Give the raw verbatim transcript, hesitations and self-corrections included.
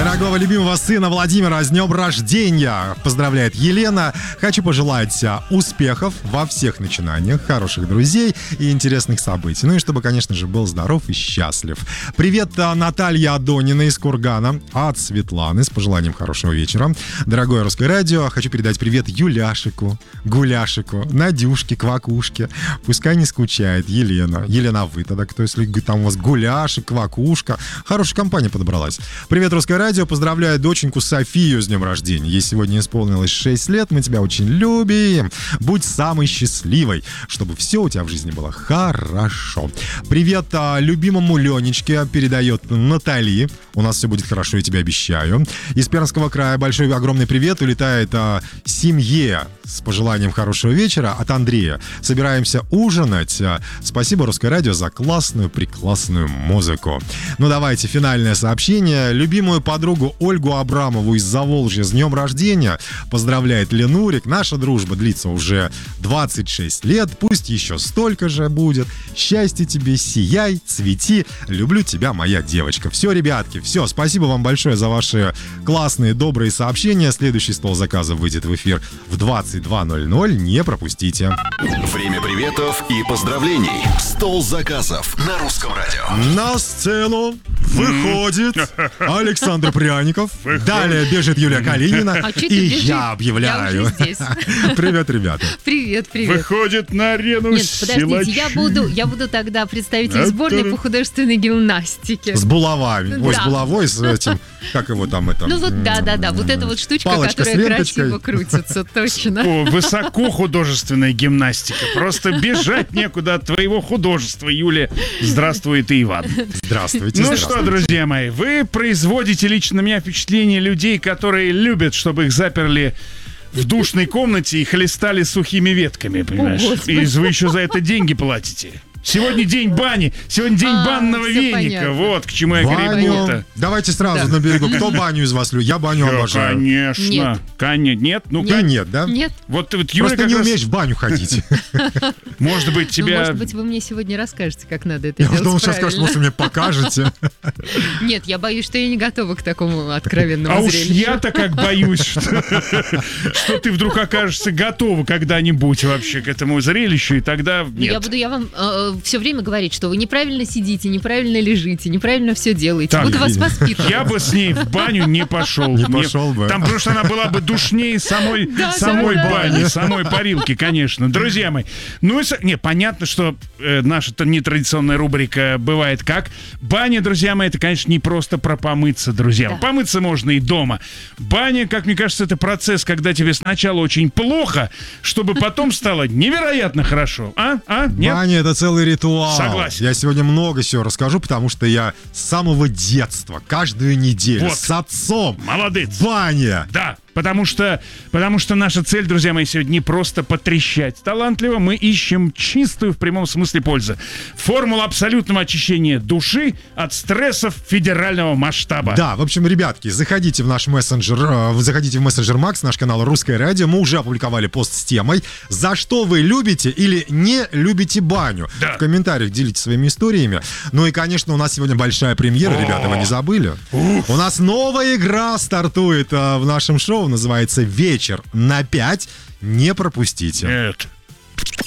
Дорогого любимого сына Владимира с днем рождения поздравляет Елена. Хочу пожелать успехов во всех начинаниях, хороших друзей и интересных событий. Ну и чтобы, конечно же, был здоров и счастлив. Привет, Наталья Адонина из Кургана от Светланы с пожеланием хорошего вечера. Дорогое Русское радио, хочу передать привет Юляшику, Гуляшику, Надюшке, Квакушке. Пускай не скучает Елена. Елена, вы тогда кто, если там у вас Гуляшик, Квакушка. Хорошая компания подобралась. Привет, Русское радио. Поздравляю доченьку Софию с днем рождения. Ей сегодня исполнилось шесть лет. Мы тебя очень любим. Будь самой счастливой, чтобы все у тебя в жизни было хорошо. Привет а, любимому Ленечке передает Натали. У нас все будет хорошо, я тебе обещаю. Из Пермского края большой огромный привет улетает а, семье с пожеланием хорошего вечера от Андрея. Собираемся ужинать. Спасибо, Русское радио, за классную, прекрасную музыку. Ну, давайте, финальное сообщение. Любимую подругу Ольгу Абрамову из Заволжья с днем рождения поздравляет Ленурик. Наша дружба длится уже двадцать шесть лет. Пусть еще столько же будет. Счастья тебе, сияй, цвети. Люблю тебя, моя девочка. Все, ребятки, все. Спасибо вам большое за ваши классные, добрые сообщения. Следующий стол заказов выйдет в эфир в двадцать два ноль ноль. Не пропустите. Время приветов и поздравлений. Стол заказов на Русском радио. На сцену выходит Александр Пряников. Выходит. Далее бежит Юлия Калинина. А чё и ты бежишь? я объявляю. Я уже здесь. Привет, ребята. Привет, привет. Выходит на арену Нет, подождите, я силачи. буду, я буду тогда представитель Это- сборной по художественной гимнастике. С булавами. Ой, с Да. булавой, с этим, как его там это... Ну вот, да-да-да, вот эта вот штучка, Палочка с которая ленточкой. красиво крутится, точно. О, высоко художественная гимнастика. Просто бежать некуда от твоего художества, Юля. Здравствуй, ты, Иван. Здравствуйте, Ну здравствуйте. что, друзья мои, вы производите лично на меня впечатление людей, которые любят, чтобы их заперли в душной комнате и хлестали сухими ветками, понимаешь? Господи. И вы еще за это деньги платите. Сегодня день бани, сегодня день А, банного всё веника. понятно. Вот к чему я Баню. гребу-то. Давайте сразу Да. на берегу. Кто баню из вас любит? Я баню Э, обожаю. Конечно. Нет. Конечно. Нет? Ну, И кон- нет, да? Нет? Вот, вот Юля Просто как не раз- умеешь в баню ходить. Может быть, Ну, тебя... может быть, вы мне сегодня расскажете, как надо это Я делать думал, сейчас скажешь, правильно. может, вы мне покажете. Нет, я боюсь, что я не готова к такому откровенному А уж зрелищу. я-то как боюсь, что, что ты вдруг окажешься готова когда-нибудь вообще к этому зрелищу, и тогда Ну, Я нет. буду я вам все время говорить, что вы неправильно сидите, неправильно лежите, неправильно все делаете. Так, Буду вас воспитывать. Я бы с ней в баню не пошел. Не Мне- пошел бы. Там потому что она была бы душнее самой, Да, самой да, да. бани, самой парилки, конечно. Друзья мои, ну и... со- Не, понятно, что э, наша-то нетрадиционная рубрика бывает как. Баня, друзья мои, это, конечно, не просто про помыться, друзья. Да. Помыться можно и дома. Баня, как мне кажется, это процесс, когда тебе сначала очень плохо, чтобы потом стало невероятно хорошо. А? А? Нет? Баня — это целый ритуал. Согласен. Я сегодня много всего расскажу, потому что я с самого детства, каждую неделю, Вот. с отцом, Молодец. баня. Да, потому что, потому что наша цель, друзья мои, сегодня не просто потрещать талантливо, мы ищем чистую в прямом смысле пользы. Формулу абсолютного очищения души от стрессов федерального масштаба. Да, в общем, ребятки, заходите в наш мессенджер, э, вы заходите в мессенджер Макс, наш канал Русское радио. Мы уже опубликовали пост с темой, за что вы любите или не любите баню. Да. В комментариях делитесь своими историями. Ну и, конечно, у нас сегодня большая премьера, ребята, вы не забыли? У нас новая игра стартует э, в нашем шоу, называется «Вечер на пять». Не пропустите. Нет.